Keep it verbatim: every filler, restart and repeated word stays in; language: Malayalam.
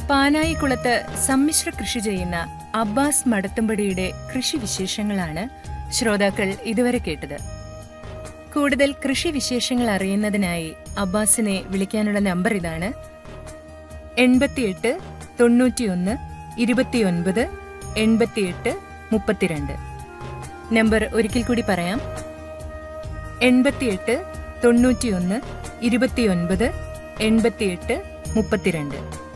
പാനായിക്കുളത്ത് സമ്മിശ്ര കൃഷി ചെയ്യുന്ന അബ്ബാസ് മടത്തുംപടിയുടെ കൃഷി വിശേഷങ്ങളാണ് ശ്രോതാക്കൾ ഇതുവരെ കേട്ടത്. കൂടുതൽ കൃഷി വിശേഷങ്ങൾ അറിയുന്നതിനായി അബ്ബാസിനെ വിളിക്കാനുള്ള നമ്പർ ഇതാണ്: എൺപത്തിയെട്ട് തൊണ്ണൂറ്റിയൊന്ന് ഇരുപത്തിയൊൻപത് എൺപത്തിയെട്ട് മുപ്പത്തിരണ്ട്. നമ്പർ ഒരിക്കൽ കൂടി പറയാം: എൺപത്തിയെട്ട് തൊണ്ണൂറ്റിയൊന്ന് ഇരുപത്തിയൊൻപത് എൺപത്തിയെട്ട് മുപ്പത്തിരണ്ട്.